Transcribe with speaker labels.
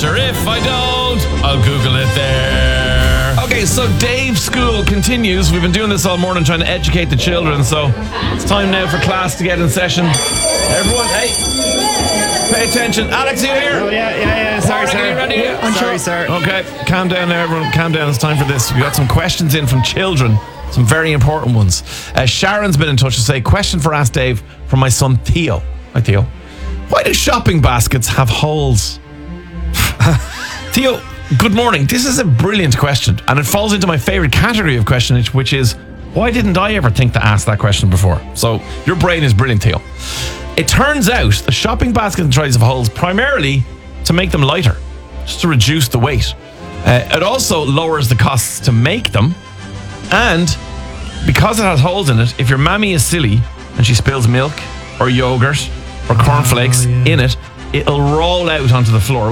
Speaker 1: Sure, if I don't, I'll Google it there. Okay, so Dave's school continues. We've been doing this all morning trying to educate the children, so it's time now for class to get in session. Everyone, hey, pay attention. Alex, are you here?
Speaker 2: Oh, yeah. Sorry,
Speaker 1: Morning,
Speaker 2: sir.
Speaker 1: are you ready?
Speaker 2: I'm sorry, sir.
Speaker 1: Okay, calm down now, everyone. Calm down. It's time for this. We got some questions in from children. Some very important ones. Sharon's been in touch to say, question for Ask Dave from my son Theo. Hi, Theo. Why do shopping baskets have holes? Theo, good morning. This is a brilliant question, and it falls into my favorite category of question, which is, why didn't I ever think to ask that question before? So your brain is brilliant, Theo. It turns out the shopping basket and trolleys have holes primarily to make them lighter, just to reduce the weight. It also lowers the costs to make them, and because it has holes in it, if your mammy is silly and she spills milk or yogurt or cornflakes in it, it'll roll out onto the floor.